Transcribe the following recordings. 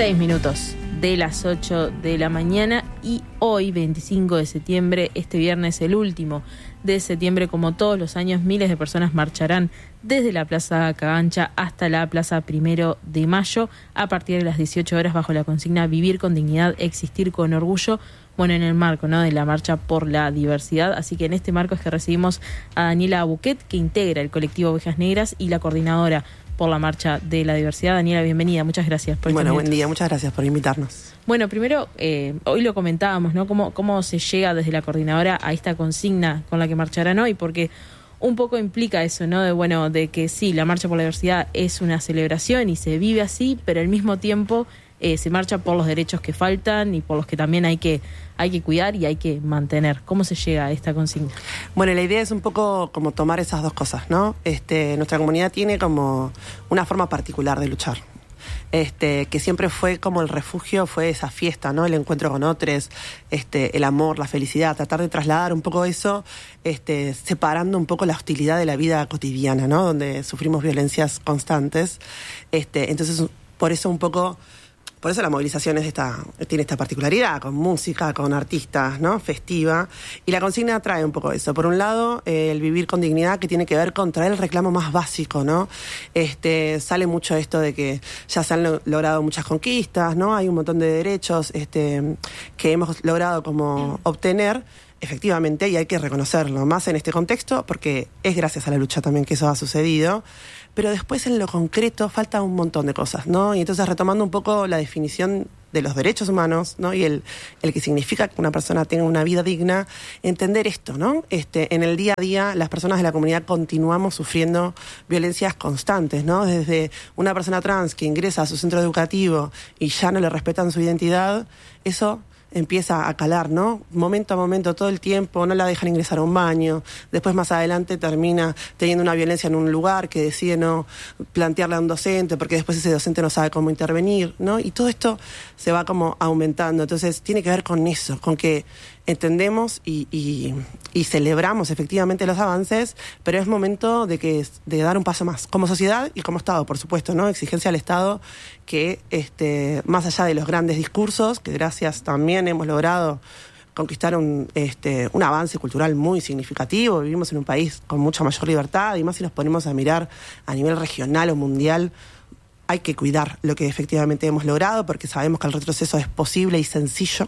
6 minutos de las 8 de la mañana y hoy, 25 de septiembre, este viernes, el último de septiembre, como todos los años, miles de personas marcharán desde la Plaza Cagancha hasta la Plaza 1 de Mayo a partir de las 18 horas bajo la consigna Vivir con dignidad, existir con orgullo. Bueno, en el marco, ¿no?, de la marcha por la diversidad. Así que en este marco es que recibimos a Daniela Buquet, que integra el colectivo Ovejas Negras y la coordinadora por la marcha de la diversidad. Daniela, bienvenida, muchas gracias por Bueno, buen día, muchas gracias por invitarnos. Bueno, primero, hoy lo comentábamos, ¿no? ¿Cómo se llega desde la coordinadora a esta consigna con la que marcharán hoy? Porque un poco implica eso, ¿no? De que sí, la marcha por la diversidad es una celebración y se vive así, pero al mismo tiempo se marcha por los derechos que faltan y por los que también hay que cuidar y hay que mantener. ¿Cómo se llega a esta consigna? Bueno, la idea es un poco como tomar esas dos cosas, ¿no? Nuestra comunidad tiene como una forma particular de luchar. Que siempre fue como el refugio, fue esa fiesta, ¿no? El encuentro con otros, el amor, la felicidad, tratar de trasladar un poco eso, separando un poco la hostilidad de la vida cotidiana, ¿no? Donde sufrimos violencias constantes. Entonces, por eso la movilización tiene esta particularidad, con música, con artistas, ¿no? Festiva. Y la consigna trae un poco eso. Por un lado, el vivir con dignidad, que tiene que ver con traer el reclamo más básico, ¿no? Sale mucho esto de que ya se han logrado muchas conquistas, ¿no? Hay un montón de derechos que hemos logrado como obtener, efectivamente, y hay que reconocerlo, más en este contexto, porque es gracias a la lucha también que eso ha sucedido. Pero después en lo concreto falta un montón de cosas, ¿no? Y entonces, retomando un poco la definición de los derechos humanos, ¿no? Y el que significa que una persona tenga una vida digna, entender esto, ¿no? En el día a día, las personas de la comunidad continuamos sufriendo violencias constantes, ¿no? Desde una persona trans que ingresa a su centro educativo y ya no le respetan su identidad, eso empieza a calar, ¿no? Momento a momento, todo el tiempo, no la dejan ingresar a un baño, después más adelante termina teniendo una violencia en un lugar que decide no plantearle a un docente porque después ese docente no sabe cómo intervenir, ¿no? Y todo esto se va como aumentando. Entonces tiene que ver con eso, con que entendemos y celebramos efectivamente los avances, pero es momento de dar un paso más, como sociedad y como Estado, por supuesto, ¿no? Exigencia al Estado que, más allá de los grandes discursos, que gracias también hemos logrado conquistar un avance cultural muy significativo. Vivimos en un país con mucha mayor libertad, y más si nos ponemos a mirar a nivel regional o mundial, hay que cuidar lo que efectivamente hemos logrado, porque sabemos que el retroceso es posible y sencillo.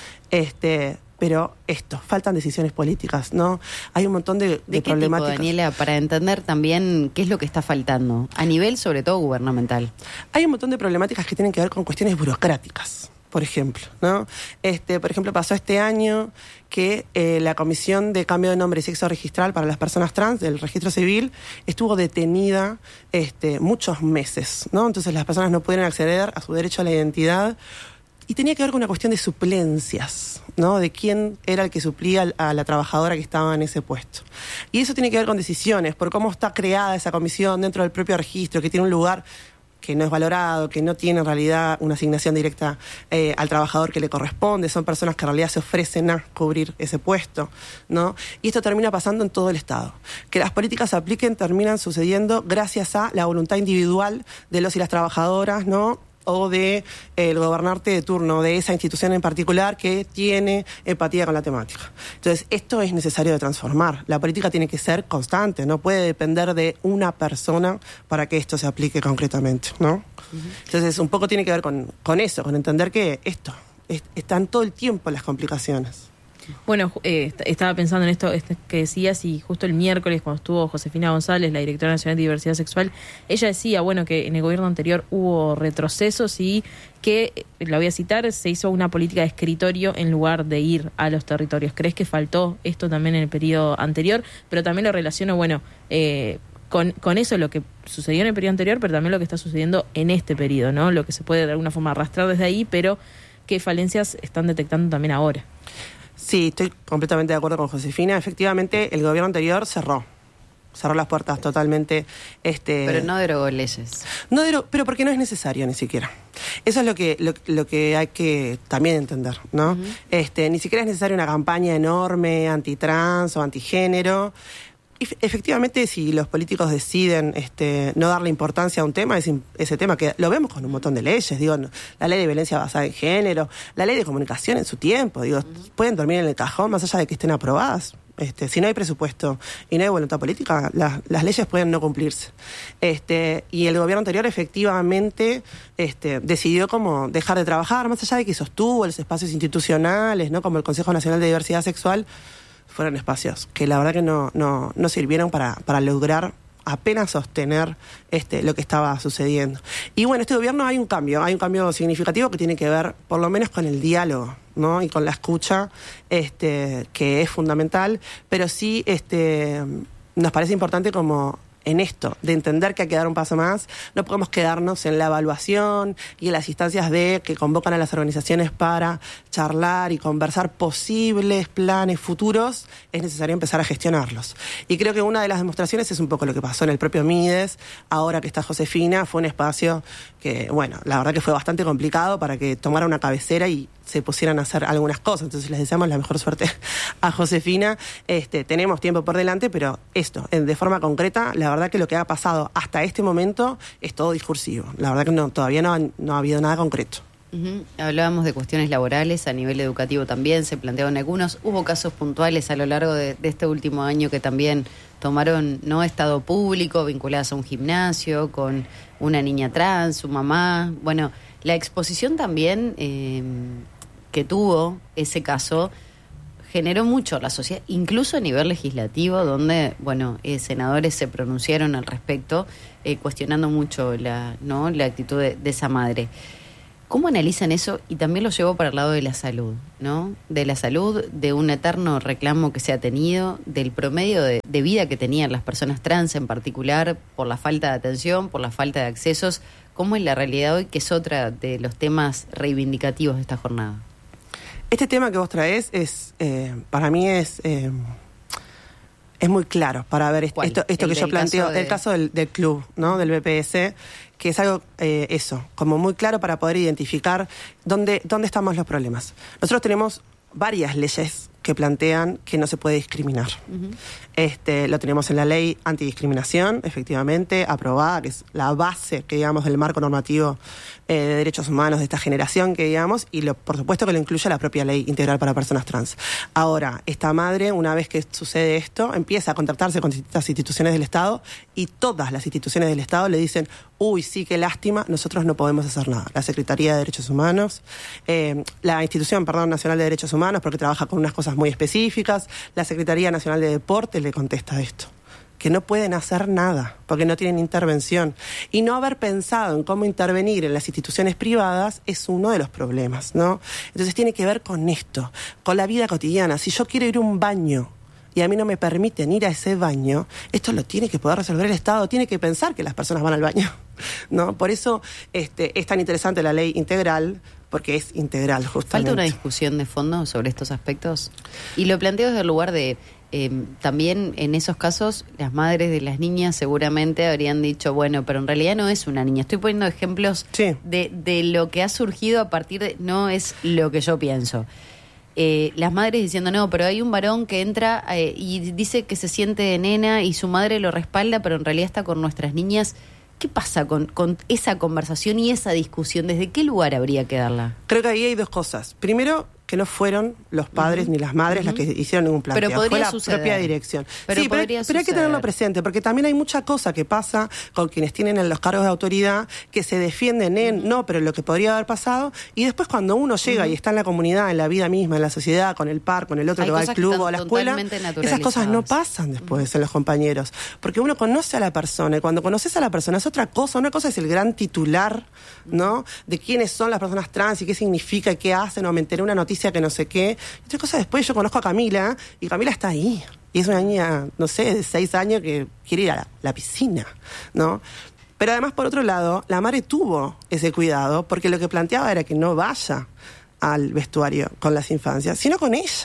Pero faltan decisiones políticas, ¿no? Hay un montón de problemáticas. Tipo, Daniela, para entender también qué es lo que está faltando, a nivel sobre todo gubernamental? Hay un montón de problemáticas que tienen que ver con cuestiones burocráticas, por ejemplo, ¿no? Por ejemplo, pasó este año que la Comisión de Cambio de Nombre y Sexo Registral para las Personas Trans del Registro Civil estuvo detenida muchos meses, ¿no? Entonces las personas no pudieron acceder a su derecho a la identidad. Y tenía que ver con una cuestión de suplencias, ¿no? De quién era el que suplía a la trabajadora que estaba en ese puesto. Y eso tiene que ver con decisiones, por cómo está creada esa comisión dentro del propio registro, que tiene un lugar que no es valorado, que no tiene en realidad una asignación directa al trabajador que le corresponde. Son personas que en realidad se ofrecen a cubrir ese puesto, ¿no? Y esto termina pasando en todo el Estado. Que las políticas se apliquen terminan sucediendo gracias a la voluntad individual de los y las trabajadoras, ¿no? O de el gobernante de turno de esa institución en particular que tiene empatía con la temática. Entonces, esto es necesario de transformar. La política tiene que ser constante, no puede depender de una persona para que esto se aplique concretamente, ¿no? Entonces, un poco tiene que ver con eso, con entender que están todo el tiempo las complicaciones. Bueno, estaba pensando en esto que decías, y justo el miércoles cuando estuvo Josefina González, la directora nacional de diversidad sexual, ella decía, bueno, que en el gobierno anterior hubo retrocesos y que, la voy a citar, se hizo una política de escritorio en lugar de ir a los territorios. ¿Crees que faltó esto también en el periodo anterior? Pero también lo relaciono, bueno, con eso, lo que sucedió en el periodo anterior, pero también lo que está sucediendo en este periodo, ¿no? Lo que se puede de alguna forma arrastrar desde ahí, pero qué falencias están detectando también ahora. Sí, estoy completamente de acuerdo con Josefina. Efectivamente, el gobierno anterior cerró las puertas totalmente. Pero no derogó leyes. Pero porque no es necesario ni siquiera. Eso es lo que hay que también entender, ¿no? Ni siquiera es necesaria una campaña enorme antitrans o antigénero. efectivamente, si los políticos deciden no darle importancia a un tema, ese tema que lo vemos con un montón de leyes, digo, la ley de violencia basada en género, la ley de comunicación en su tiempo, digo, pueden dormir en el cajón más allá de que estén aprobadas. Si no hay presupuesto y no hay voluntad política, las leyes pueden no cumplirse. Y el gobierno anterior efectivamente decidió como dejar de trabajar, más allá de que sostuvo los espacios institucionales, ¿no? Como el Consejo Nacional de Diversidad Sexual, fueron espacios que la verdad que no sirvieron para lograr apenas sostener lo que estaba sucediendo. Y bueno, este gobierno hay un cambio significativo que tiene que ver por lo menos con el diálogo, ¿no? Y con la escucha, que es fundamental, pero sí nos parece importante como en esto, de entender que hay que dar un paso más. No podemos quedarnos en la evaluación y en las instancias que convocan a las organizaciones para charlar y conversar posibles planes futuros. Es necesario empezar a gestionarlos. Y creo que una de las demostraciones es un poco lo que pasó en el propio Mides, ahora que está Josefina. Fue un espacio que, bueno, la verdad que fue bastante complicado para que tomara una cabecera y se pusieran a hacer algunas cosas. Entonces les deseamos la mejor suerte a Josefina. Tenemos tiempo por delante, pero de forma concreta, la verdad que lo que ha pasado hasta este momento es todo discursivo. La verdad que todavía no ha habido nada concreto. Uh-huh. Hablábamos de cuestiones laborales, a nivel educativo también se plantearon algunos. Hubo casos puntuales a lo largo de este último año que también tomaron estado público, vinculadas a un gimnasio, con una niña trans, su mamá. Bueno, la exposición también que tuvo ese caso generó mucho a la sociedad, incluso a nivel legislativo, donde senadores se pronunciaron al respecto, cuestionando mucho la actitud de esa madre. ¿Cómo analizan eso? Y también lo llevo para el lado de la salud, ¿no? De la salud, de un eterno reclamo que se ha tenido, del promedio de vida que tenían las personas trans en particular, por la falta de atención, por la falta de accesos. ¿Cómo es la realidad hoy, que es otra de los temas reivindicativos de esta jornada? Este tema que vos traés para mí es muy claro para ver esto que yo planteo, el caso del club, ¿no? Del BPS, que es algo como muy claro para poder identificar dónde estamos los problemas. Nosotros tenemos varias leyes que plantean que no se puede discriminar. Uh-huh. Lo tenemos en la ley antidiscriminación, efectivamente, aprobada, que es la base, que digamos, del marco normativo de derechos humanos de esta generación, que digamos, y por supuesto que lo incluye la propia ley integral para personas trans. Ahora, esta madre, una vez que sucede esto, empieza a contactarse con distintas instituciones del Estado, y todas las instituciones del Estado le dicen: uy, sí, qué lástima, nosotros no podemos hacer nada. La Secretaría de Derechos Humanos, la Institución Nacional de Derechos Humanos, porque trabaja con unas cosas muy específicas, la Secretaría Nacional de Deporte le contesta esto, que no pueden hacer nada, porque no tienen intervención. Y no haber pensado en cómo intervenir en las instituciones privadas es uno de los problemas, ¿no? Entonces tiene que ver con esto, con la vida cotidiana. Si yo quiero ir a un baño y a mí no me permiten ir a ese baño, esto lo tiene que poder resolver el Estado, tiene que pensar que las personas van al baño, ¿no? Por eso es tan interesante la ley integral, porque es integral, justamente. ¿Falta una discusión de fondo sobre estos aspectos? Y lo planteo desde el lugar de... también en esos casos las madres de las niñas seguramente habrían dicho, bueno, pero en realidad no es una niña. Estoy poniendo ejemplos de lo que ha surgido a partir de... No es lo que yo pienso. Las madres diciendo, no, pero hay un varón que entra y dice que se siente nena y su madre lo respalda, pero en realidad está con nuestras niñas. ¿Qué pasa con esa conversación y esa discusión? ¿Desde qué lugar habría que darla? Creo que ahí hay dos cosas. Primero, que no fueron los padres ni las madres las que hicieron ningún planteo. Pero podría fue la propia dirección. Pero hay que tenerlo presente, porque también hay mucha cosa que pasa con quienes tienen los cargos de autoridad, que se defienden pero lo que podría haber pasado, y después cuando uno llega y está en la comunidad, en la vida misma, en la sociedad, con el par, con el otro que va al club o a la escuela, esas cosas no pasan después en los compañeros, porque uno conoce a la persona, y cuando conoces a la persona es otra cosa. Una cosa es el gran titular, ¿no?, de quiénes son las personas trans y qué significa y qué hacen, o me enteré una noticia que no sé qué. Y otra cosa, después yo conozco a Camila y Camila está ahí. Y es una niña, no sé, de 6 años que quiere ir a la piscina, ¿no? Pero además, por otro lado, la madre tuvo ese cuidado porque lo que planteaba era que no vaya al vestuario con las infancias, sino con ella.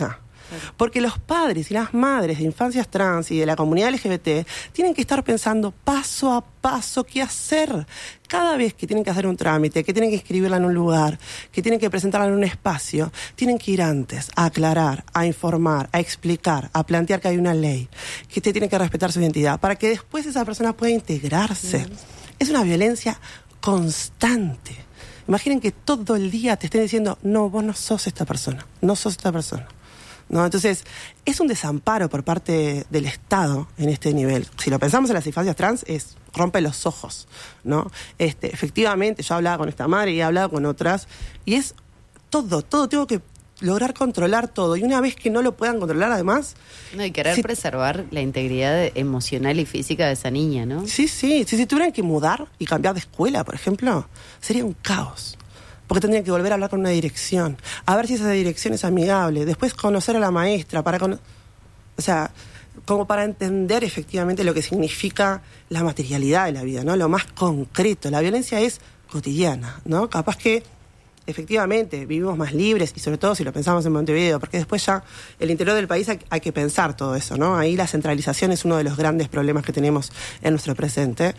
Porque los padres y las madres de infancias trans y de la comunidad LGBT tienen que estar pensando paso a paso qué hacer. Cada vez que tienen que hacer un trámite, que tienen que inscribirla en un lugar, que tienen que presentarla en un espacio, tienen que ir antes a aclarar, a informar, a explicar, a plantear que hay una ley, que usted tiene que respetar su identidad, para que después esa persona pueda integrarse. Es una violencia constante. Imaginen que todo el día te estén diciendo, no, vos no sos esta persona, no sos esta persona. ¿No? Entonces, es un desamparo por parte del Estado en este nivel. Si lo pensamos en las infancias trans, rompe los ojos, ¿no? Efectivamente, yo hablaba con esta madre y he hablado con otras, y es todo tengo que lograr controlar todo, y una vez que no lo puedan controlar, además... No, y querer preservar la integridad emocional y física de esa niña, ¿no? Sí, si tuvieran que mudar y cambiar de escuela, por ejemplo, sería un caos. Porque tendrían que volver a hablar con una dirección, a ver si esa dirección es amigable, después conocer a la maestra, o sea, como para entender efectivamente lo que significa la materialidad de la vida, ¿no? Lo más concreto. La violencia es cotidiana, ¿no? Capaz que efectivamente vivimos más libres, y sobre todo si lo pensamos en Montevideo, porque después ya el interior del país hay que pensar todo eso, ¿no? Ahí la centralización es uno de los grandes problemas que tenemos en nuestro presente.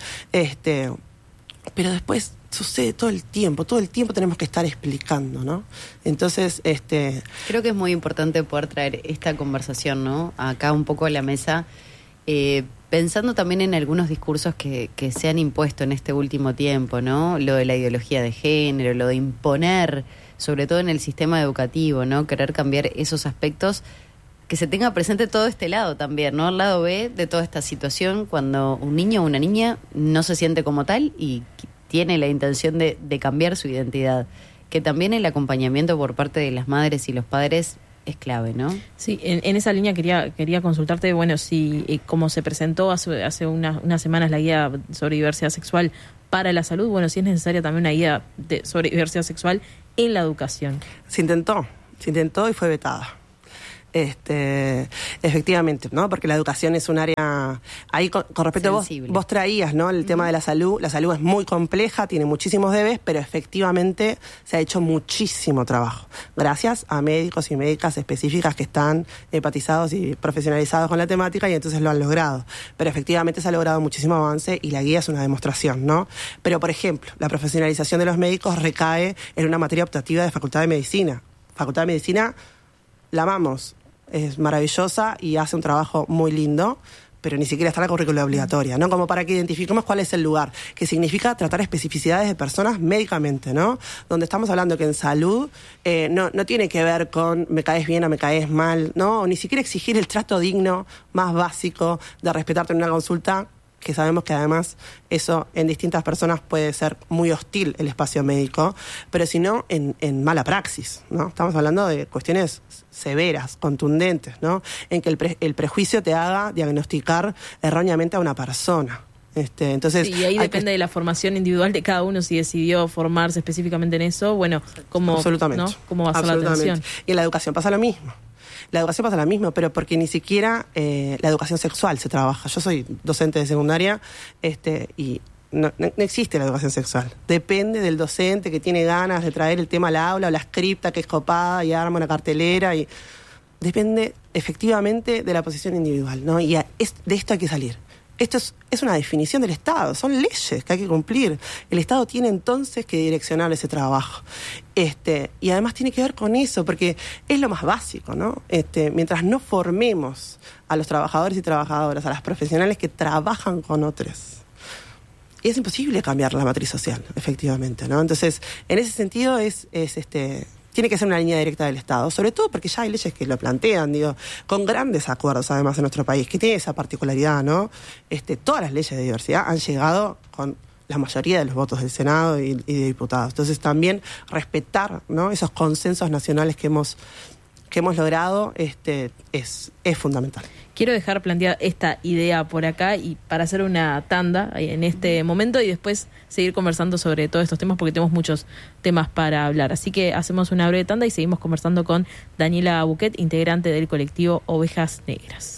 Pero después sucede todo el tiempo tenemos que estar explicando, ¿no? Entonces, creo que es muy importante poder traer esta conversación, ¿no? Acá un poco a la mesa, pensando también en algunos discursos que se han impuesto en este último tiempo, ¿no? Lo de la ideología de género, lo de imponer, sobre todo en el sistema educativo, ¿no? Querer cambiar esos aspectos, que se tenga presente todo este lado también, ¿no? El lado B de toda esta situación, cuando un niño o una niña no se siente como tal y tiene la intención de cambiar su identidad, que también el acompañamiento por parte de las madres y los padres es clave, ¿no? Sí, en esa línea quería consultarte, bueno, si como se presentó hace unas semanas la guía sobre diversidad sexual para la salud, bueno, si es necesaria también una guía sobre diversidad sexual en la educación. Se intentó y fue vetada. Efectivamente, ¿no? Porque la educación es un área, ahí con respecto a vos traías, ¿no? El tema de la salud es muy compleja, tiene muchísimos debes, pero efectivamente se ha hecho muchísimo trabajo, gracias a médicos y médicas específicas que están empatizados y profesionalizados con la temática, y entonces lo han logrado. Pero efectivamente se ha logrado muchísimo avance, y la guía es una demostración, ¿no? Pero, por ejemplo, la profesionalización de los médicos recae en una materia optativa de Facultad de Medicina. Facultad de Medicina, la amamos, es maravillosa y hace un trabajo muy lindo, pero ni siquiera está en la currícula obligatoria, ¿no? Como para que identifiquemos cuál es el lugar, que significa tratar especificidades de personas médicamente, ¿no? Donde estamos hablando que en salud no tiene que ver con me caes bien o me caes mal, ¿no? O ni siquiera exigir el trato digno más básico de respetarte en una consulta, que sabemos que además eso en distintas personas puede ser muy hostil el espacio médico, pero si no en mala praxis, ¿no? Estamos hablando de cuestiones severas, contundentes, ¿no? En que el prejuicio te haga diagnosticar erróneamente a una persona. Entonces, y ahí depende de la formación individual de cada uno, si decidió formarse específicamente en eso, bueno, cómo, ¿no? ¿Cómo va a ser la atención? Y en la educación pasa lo mismo. La educación pasa lo mismo, pero porque ni siquiera la educación sexual se trabaja. Yo soy docente de secundaria y no existe la educación sexual. Depende del docente que tiene ganas de traer el tema al aula, o la scripta que es copada y arma una cartelera. Y depende efectivamente de la posición individual, ¿no? Y de esto hay que salir. Esto es una definición del Estado, son leyes que hay que cumplir. El Estado tiene entonces que direccionar ese trabajo. Y además tiene que ver con eso, porque es lo más básico, ¿no? Mientras no formemos a los trabajadores y trabajadoras, a las profesionales que trabajan con otros, es imposible cambiar la matriz social, efectivamente, ¿no? Entonces, en ese sentido tiene que ser una línea directa del Estado, sobre todo porque ya hay leyes que lo plantean, con grandes acuerdos además en nuestro país, que tiene esa particularidad, ¿no? Todas las leyes de diversidad han llegado con la mayoría de los votos del Senado y de diputados. Entonces también respetar, ¿no? Esos consensos nacionales que hemos logrado es fundamental. Quiero dejar planteada esta idea por acá y para hacer una tanda en este momento y después seguir conversando sobre todos estos temas porque tenemos muchos temas para hablar. Así que hacemos una breve tanda y seguimos conversando con Daniela Buquet, integrante del colectivo Ovejas Negras.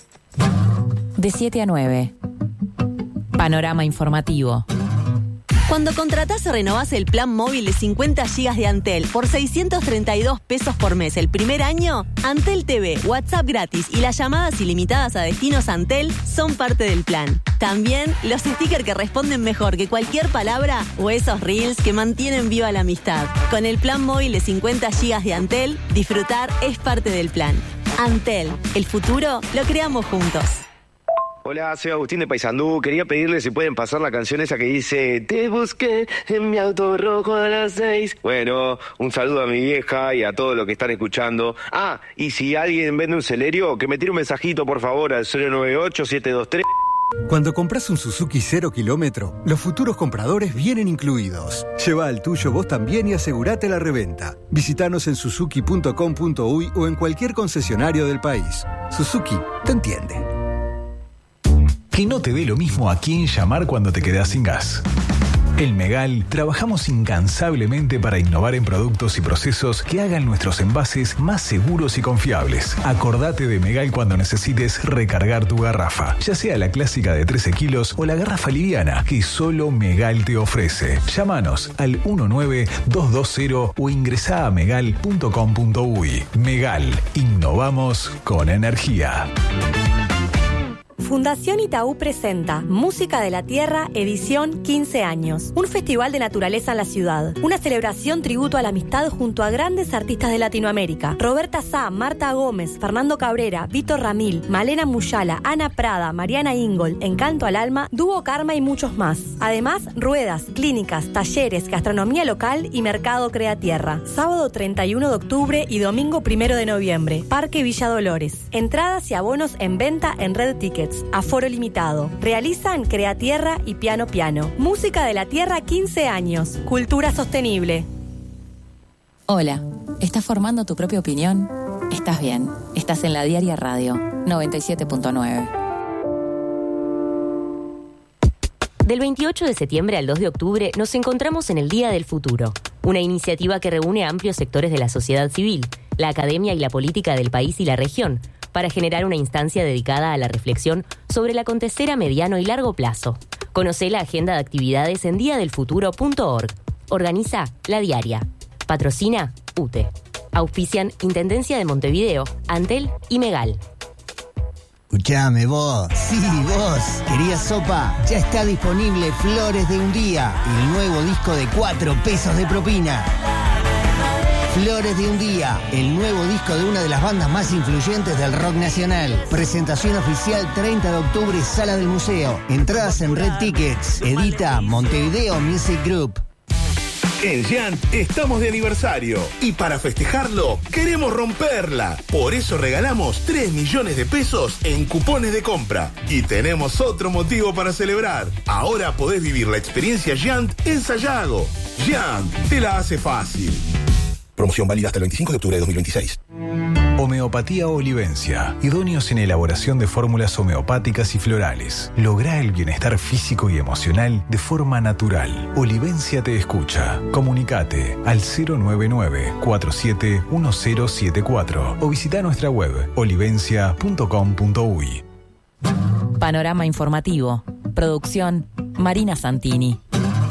De 7 a 9. Panorama informativo. Cuando contratás o renovás el plan móvil de 50 GB de Antel por 632 pesos por mes el primer año, Antel TV, WhatsApp gratis y las llamadas ilimitadas a destinos Antel son parte del plan. También los stickers que responden mejor que cualquier palabra o esos reels que mantienen viva la amistad. Con el plan móvil de 50 GB de Antel, disfrutar es parte del plan. Antel, el futuro lo creamos juntos. Hola, soy Agustín de Paysandú. Quería pedirle si pueden pasar la canción esa que dice te busqué en mi auto rojo a las 6. Bueno, un saludo a mi vieja y a todos los que están escuchando. Ah, y si alguien vende un Celerio, que me tire un mensajito por favor al 098-723. Cuando compras un Suzuki 0 kilómetro, los futuros compradores vienen incluidos. Lleva al tuyo vos también y asegurate la reventa. Visítanos en suzuki.com.uy o en cualquier concesionario del país. Suzuki te entiende. Que no te dé lo mismo a quién llamar cuando te quedás sin gas. En Megal trabajamos incansablemente para innovar en productos y procesos que hagan nuestros envases más seguros y confiables. Acordate de Megal cuando necesites recargar tu garrafa, ya sea la clásica de 13 kilos o la garrafa liviana que solo Megal te ofrece. Llámanos al 19220 o ingresá a megal.com.uy. Megal, innovamos con energía. Fundación Itaú presenta Música de la Tierra, edición 15 años. Un festival de naturaleza en la ciudad. Una celebración tributo a la amistad junto a grandes artistas de Latinoamérica. Roberta Sá, Marta Gómez, Fernando Cabrera, Víctor Ramil, Malena Muyala, Ana Prada, Mariana Ingol, Encanto al Alma, Dúo Karma y muchos más. Además, ruedas, clínicas, talleres, gastronomía local y mercado Crea Tierra. Sábado 31 de octubre y domingo 1 de noviembre. Parque Villa Dolores. Entradas y abonos en venta en Red Tickets. Aforo limitado. Realizan Crea Tierra y Piano Piano. Música de la Tierra 15 años. Cultura sostenible. Hola, ¿estás formando tu propia opinión? Estás bien. Estás en La Diaria Radio 97.9. Del 28 de septiembre al 2 de octubre nos encontramos en el Día del Futuro, una iniciativa que reúne a amplios sectores de la sociedad civil, la academia y la política del país y la región, para generar una instancia dedicada a la reflexión sobre el acontecer a mediano y largo plazo. Conocé la agenda de actividades en diadelfuturo.org. Organiza La Diaria. Patrocina UTE. Auspician Intendencia de Montevideo, Antel y Megal. Escuchame vos, sí vos, ¿querías sopa? Ya está disponible Flores de un Día, el nuevo disco de 4 pesos de propina. Flores de un Día, el nuevo disco de una de las bandas más influyentes del rock nacional. Presentación oficial 30 de octubre, Sala del Museo. Entradas en Red Tickets. Edita Montevideo Music Group. En Giant estamos de aniversario y para festejarlo queremos romperla. Por eso regalamos 3 millones de pesos en cupones de compra. Y tenemos otro motivo para celebrar. Ahora podés vivir la experiencia Giant en Sayago. Giant te la hace fácil. Promoción válida hasta el 25 de octubre de 2026. Homeopatía Olivencia. Idóneos en elaboración de fórmulas homeopáticas y florales. Lográ el bienestar físico y emocional de forma natural. Olivencia te escucha. Comunicate al 099-471074 o visita nuestra web olivencia.com.uy. Panorama informativo. Producción Marina Santini.